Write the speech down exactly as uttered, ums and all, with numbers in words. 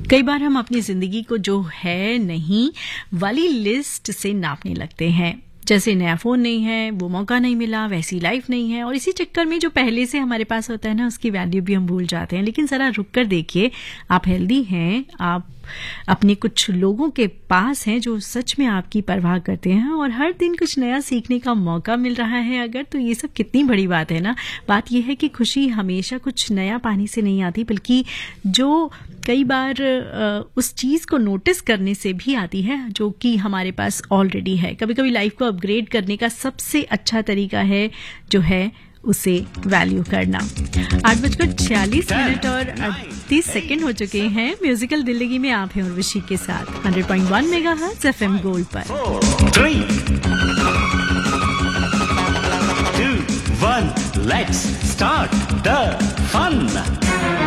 कई बार हम अपनी जिंदगी को जो है नहीं वाली लिस्ट से नापने लगते हैं। जैसे नया फोन नहीं है, वो मौका नहीं मिला, वैसी लाइफ नहीं है, और इसी चक्कर में जो पहले से हमारे पास होता है ना, उसकी वैल्यू भी हम भूल जाते हैं। लेकिन जरा रुक कर देखिए, आप हेल्दी हैं, आप अपने कुछ लोगों के पास हैं जो सच में आपकी परवाह करते हैं, और हर दिन कुछ नया सीखने का मौका मिल रहा है अगर, तो ये सब कितनी बड़ी बात है ना। बात यह है कि खुशी हमेशा कुछ नया पाने से नहीं आती, बल्कि जो कई बार उस चीज को नोटिस करने से भी आती है जो कि हमारे पास ऑलरेडी है। कभी कभी लाइफ को अपग्रेड करने का सबसे अच्छा तरीका है जो है उसे वैल्यू करना। आठ बजकर छियालीस मिनट और अड़तीस सेकेंड हो चुके हैं। म्यूजिकल जिंदगी में आप हैं उर्वशी के साथ hundred point one megahertz FM gold पर। three, two, one, let's start the fun.